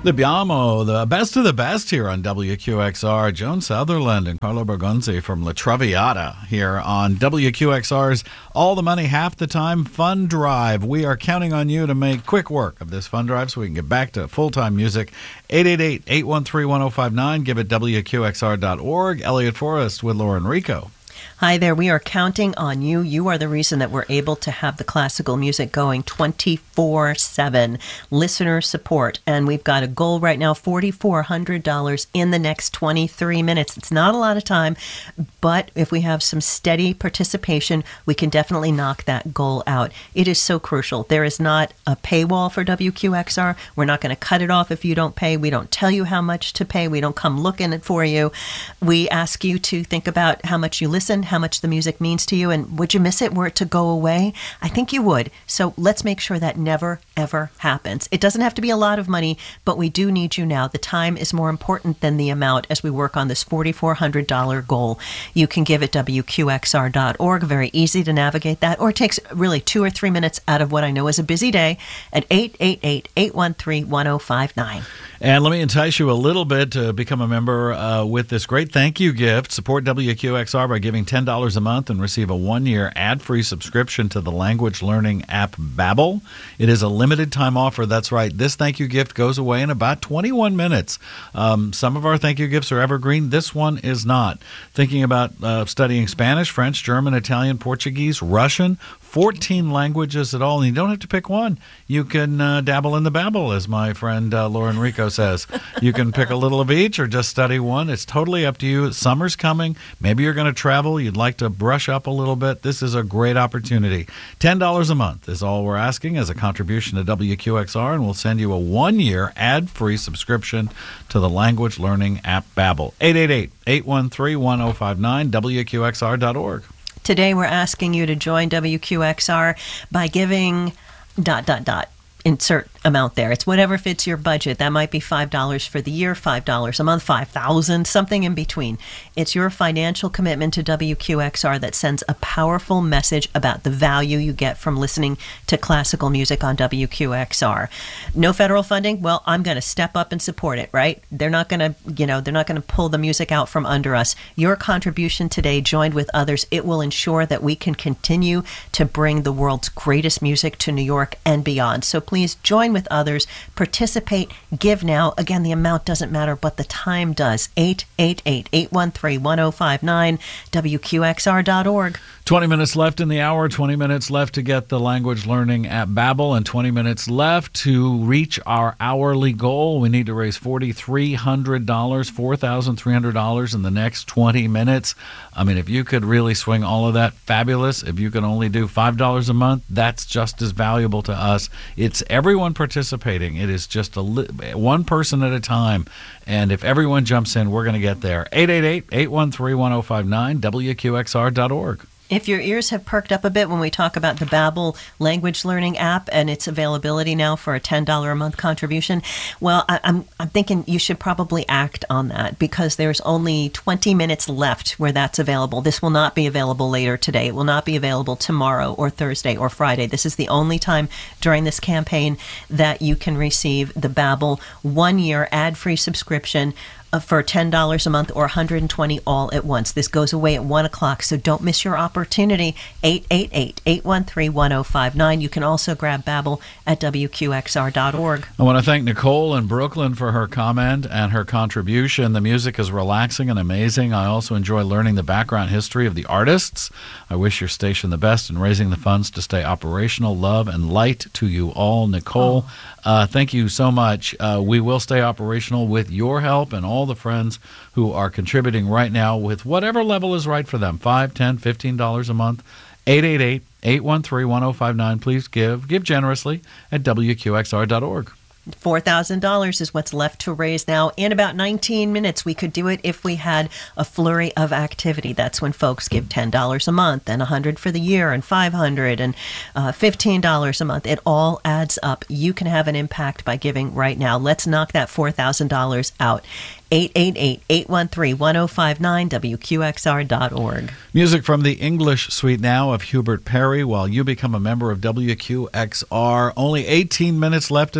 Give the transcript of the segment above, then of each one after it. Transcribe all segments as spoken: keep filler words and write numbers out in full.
L'Abbiamo, the best of the best here on W Q X R. Joan Sutherland and Carlo Bergonzi from La Traviata here on W Q X R's All the Money Half the Time Fund Drive. We are counting on you to make quick work of this fund drive so we can get back to full-time music. eight eight eight, eight one three, one oh five nine. Give it W Q X R dot org. Elliot Forrest with Laura Enrico. Hi there. We are counting on you. You are the reason that we're able to have the classical music going twenty-four seven. Listener support. And we've got a goal right now, four thousand four hundred dollars in the next twenty-three minutes. It's not a lot of time, but if we have some steady participation, we can definitely knock that goal out. It is so crucial. There is not a paywall for W Q X R. We're not going to cut it off if you don't pay. We don't tell you how much to pay. We don't come looking for you. We ask you to think about how much you listen, how much the music means to you, and would you miss it were it to go away? I think you would. So let's make sure that never, ever happens. It doesn't have to be a lot of money, but we do need you now. The time is more important than the amount as we work on this four thousand four hundred dollars goal. You can give at W Q X R dot org. Very easy to navigate that, or it takes really two or three minutes out of what I know is a busy day at eight eight eight, eight one three, one oh five nine. And let me entice you a little bit to become a member uh, with this great thank you gift. Support W Q X R by giving ten dollars a month and receive a one-year ad-free subscription to the language learning app Babbel. It is a limited-time offer. That's right. This thank you gift goes away in about twenty-one minutes. Um, some of our thank you gifts are evergreen. This one is not. Thinking about uh, studying Spanish, French, German, Italian, Portuguese, Russian, fourteen languages at all, and you don't have to pick one. You can uh, dabble in the Babbel, as my friend uh, Laura Enrico says. You can pick a little of each or just study one. It's totally up to you. Summer's coming. Maybe you're going to travel. You'd like to brush up a little bit. This is a great opportunity. ten dollars a month is all we're asking as a contribution to W Q X R, and we'll send you a one-year ad-free subscription to the language learning app Babbel. eight eight eight, eight one three, one oh five nine, W Q X R dot org. Today we're asking you to join W Q X R by giving dot, dot, dot. Insert amount there. It's whatever fits your budget. That might be five dollars for the year, five dollars a month, five thousand dollars, something in between. It's your financial commitment to W Q X R that sends a powerful message about the value you get from listening to classical music on W Q X R. No federal funding? Well, I'm going to step up and support it, right? They're not going to, you know, they're not going to pull the music out from under us. Your contribution today, joined with others, it will ensure that we can continue to bring the world's greatest music to New York and beyond. So please join with others, participate, give now. Again, the amount doesn't matter, but the time does. eight eight eight, eight one three, one oh five nine, W Q X R dot org. twenty minutes left in the hour, twenty minutes left to get the language learning app Babbel, and twenty minutes left to reach our hourly goal. We need to raise four thousand three hundred dollars, four thousand three hundred dollars in the next twenty minutes. I mean, if you could really swing all of that, fabulous. If you can only do five dollars a month, that's just as valuable to us. It's everyone participating. It is just a li- one person at a time. And if everyone jumps in, we're going to get there. eight eight eight, eight one three, one oh five nine, W Q X R dot org. If your ears have perked up a bit when we talk about the Babbel language learning app and its availability now for a ten dollars a month contribution, well, I, I'm I'm thinking you should probably act on that because there's only twenty minutes left where that's available. This will not be available later today. It will not be available tomorrow or Thursday or Friday. This is the only time during this campaign that you can receive the Babbel one-year ad-free subscription for ten dollars a month or one hundred twenty dollars all at once. This goes away at one o'clock, so don't miss your opportunity. eight eight eight, eight one three, one oh five nine. You can also grab Babbel at W Q X R dot org. I want to thank Nicole in Brooklyn for her comment and her contribution. The music is relaxing and amazing. I also enjoy learning the background history of the artists. I wish your station the best in raising the funds to stay operational. Love and light to you all, Nicole. Oh. Uh, thank you so much. Uh, we will stay operational with your help and all the friends who are contributing right now with whatever level is right for them, five, ten, fifteen dollars a month. eight eight eight, eight one three, one oh five nine. Please give. Give generously at W Q X R dot org. four thousand dollars is what's left to raise now. In about nineteen minutes, we could do it if we had a flurry of activity. That's when folks give ten dollars a month and one hundred dollars for the year and five hundred dollars and uh, fifteen dollars a month. It all adds up. You can have an impact by giving right now. Let's knock that four thousand dollars out. eight eight eight, eight one three, one oh five nine, W Q X R dot org. Music from the English suite now of Hubert Perry while you become a member of W Q X R. Only eighteen minutes left in this hour.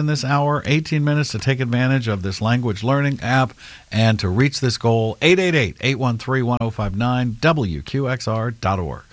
hour, eighteen minutes to take advantage of this language learning app and to reach this goal. eight eight eight, eight one three, one zero five nine, W Q X R dot org.